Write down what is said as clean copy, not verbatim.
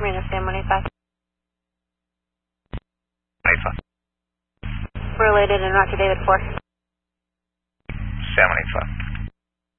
Marina Sam 185. 185. Related and Roger David 4. Sam 185.